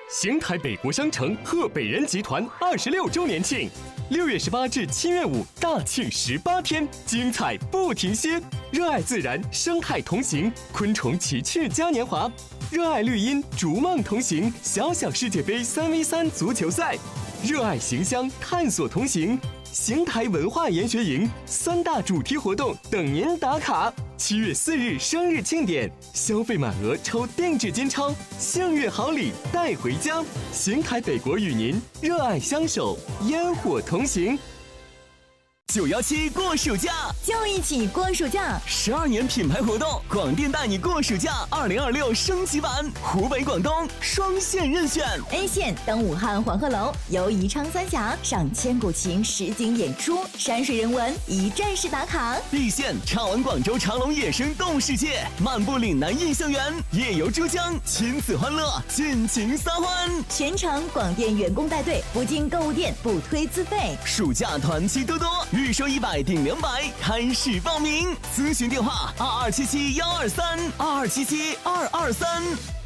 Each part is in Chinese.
邢台北国商城贺北人集团26周年庆，6月18至7月5大庆18天，精彩不停歇。热爱自然，生态同行，昆虫奇趣嘉年华；热爱绿荫，逐梦同行，小小世界杯3v3足球赛；热爱形乡，探索同行。邢台文化研学营3大主题活动等您打卡。7月4日生日庆典，消费满额抽定制金钞，幸运好礼带回家。邢台北国与您热爱相守，烟火同行。 917过暑假， 就一起过暑假 ！12年品牌活动，广电带你过暑假2026升级版，湖北、广东双线任选。 A 线登武汉黄鹤楼，游宜昌三峡，赏千古情实景演出，山水人文一站式打卡。 B 线畅玩广州长隆野生动物世界，漫步岭南印象园，夜游珠江，亲子欢乐，尽情撒欢。 全程广电员工带队，不进购物店，不推自费。 暑假团期多多，预收100顶200，开始报名。咨询电话2277-123，2277-223。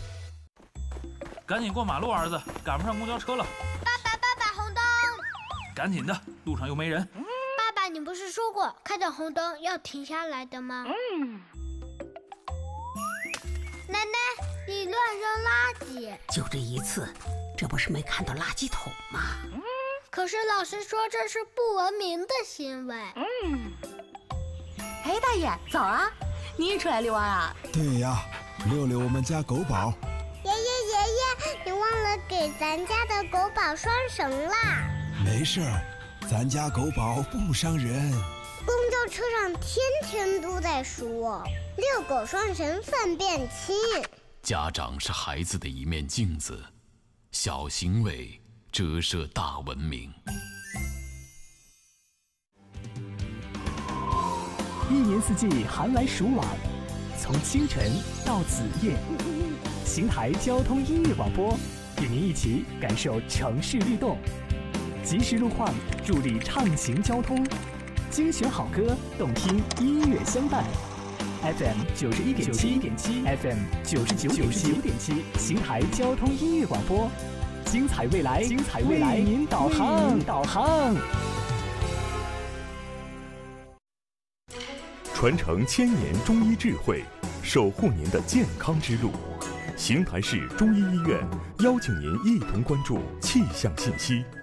赶紧过马路，儿子，赶不上公交车了。 爸爸，红灯！ 赶紧的，路上又没人。 爸爸，你不是说过看到红灯要停下来的吗？奶奶，你乱扔垃圾。 就这一次，这不是没看到垃圾桶吗？ 可是老师说这是不文明的行为。 哎，大爷，早啊！你也出来遛弯啊？ 对呀，遛遛我们家狗宝。 爷爷，你忘了给咱家的狗宝拴绳啦。 没事儿，咱家狗宝不伤人。 公交车上天天都在说遛狗拴绳粪便轻。 家长是孩子的一面镜子，小行为折射大文明。 一年四季寒来暑往，从清晨到子夜，邢台交通音乐广播与您一起感受城市律动，及时路况助力畅行交通，精选好歌，动听音乐相伴。FM 91.7 FM 99.7，邢台交通音乐广播，精彩未来，为您导航。 传承1000年中医智慧，守护您的健康之路。邢台市中医医院邀请您一同关注气象信息。